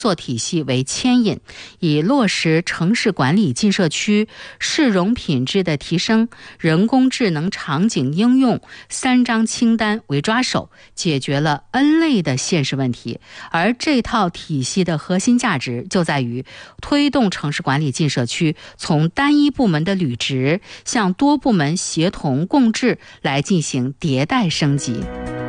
作体系为牵引，以落实城市管理进社区、市容品质的提升、人工智能场景应用3张清单为抓手，解决了 N 类的现实问题。而这套体系的核心价值就在于推动城市管理进社区从单一部门的履职向多部门协同共治来进行迭代升级。